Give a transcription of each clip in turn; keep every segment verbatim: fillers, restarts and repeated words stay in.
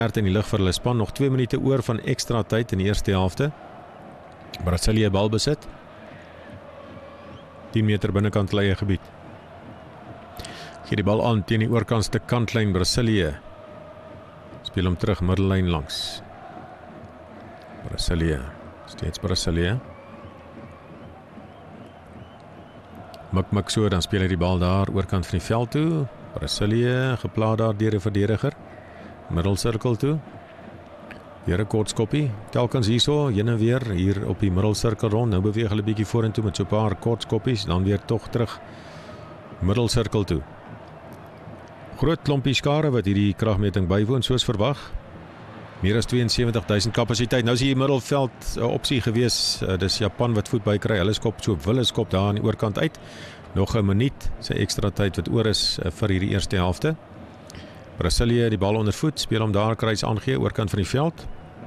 in die lig vir hulle span, nog twee minute oor van ekstra tyd in die eerste helfte. Brasilië bal besit. tien meter binnekant leie gebied. Gee die bal aan teen die oorkantste kantlyn Brasilië. Speel hom terug middellyn langs. Brasilië, steeds Brasilië. Mik mik so, dan speel hy die bal daar oorkant van die veld toe. Brasilië geplaas daar deur 'n verdediger. Middelsirkel toe. Weer 'n kort skoppie. Telkens hierso, heen en weer hier op die middelsirkel rond. Nou beweeg hulle bietjie vorentoe met so 'n paar kort skoppies, dan weer tog terug middelsirkel toe. Groot klompie skare wat hierdie kragmeting bywoon soos verwag. Meer as twee en sewentig duisend kapasiteit. Nou is hier middelveld 'n opsie gewees. Uh, dis Japan wat voet by kry. Hulle skop so wille skop daar aan die oorkant uit. Nog 'n minuut sy ekstra tyd wat oor is uh, vir hierdie eerste helfte. Brasilië die bal onder voet, speel hom daar kruis aangee oorkant van die veld.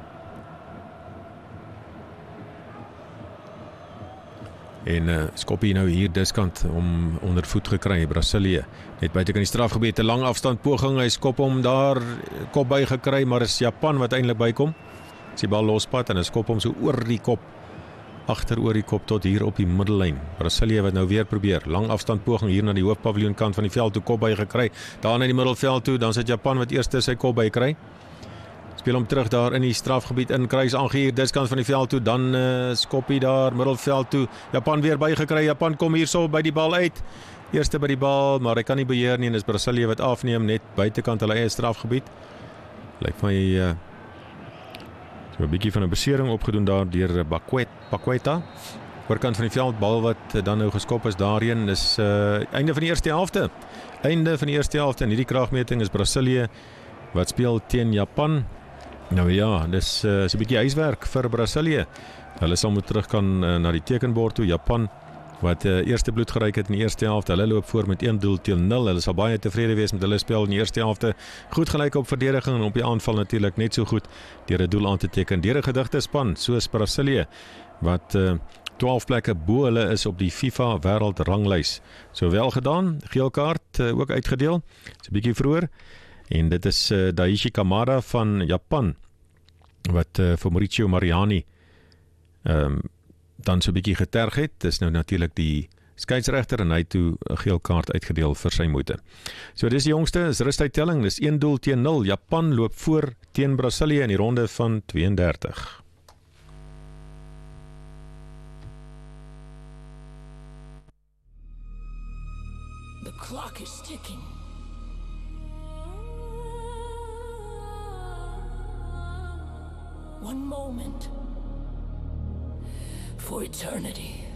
En uh, skoppie nou hier diskant om onder voet gekry, Brasilië. Net buitekant die strafgebied, 'n lang afstand poging, hy skop hom daar kop by gekry, maar is Japan wat eintlik bykom. As die bal lospad en hy skop hom so oor die kop, agter oor die kop tot hier op die middellyn. Brasilië wat nou weer probeer, lang afstand poging hier na die hoofpaviljoen kant van die veld toe, kop by gekry. Daar na die middelveld toe, dan sit Japan wat eerste sy kop by kry. Speel hom terug daar in die strafgebied in, kruis aangehuur, diskant van die veld toe, dan uh, skoppie daar, middelveld toe, Japan weer bygekry, Japan kom hierso by die bal uit, eerste by die bal, maar hy kan nie beheer nie, en is Brasilië wat afneem, net buitekant hulle eie strafgebied. Lyk my, uh, so 'n bietjie van 'n besering opgedoen daar deur Paqueta, oorkant van die veld, bal wat dan nou geskop is daarheen, is uh, einde van die eerste helfte, einde van die eerste helfte, en hierdie kragmeting is Brasilië, wat speel teen Japan. Nou ja, dis uh, is 'n bietjie huiswerk vir Brasilië. Hulle sal moet terug kan uh, na die tekenbord toe. Japan wat uh, eerste bloed geryk het in die eerste helfte. Hulle loop voor met een doel teen nul. Hulle sal baie tevrede wees met hulle spel in die eerste helfte. Goed gelyk op verdediging en op die aanval natuurlik net so goed deur 'n doel aan te teken. Deur 'n gedigte span soos Brasilië wat uh, twaalf plekke bo hulle is op die FIFA wêreldranglys. So wel gedaan. Geel kaart uh, ook uitgedeel. Dis 'n bietjie vroeër. En dit is uh, Daichi Kamada van Japan wat uh, vir Mauricio Mariani um, dan so 'n bietjie geterg het. Dis nou natuurlik die skeieregter en hy het toe 'n geel kaart uitgedeel vir sy moeite. So dis die jongste, is rustuittelling, dis een doel teen nul. Japan loop voor teen Brasilië in die ronde van twee en dertig. The clock is ticking. One moment for eternity.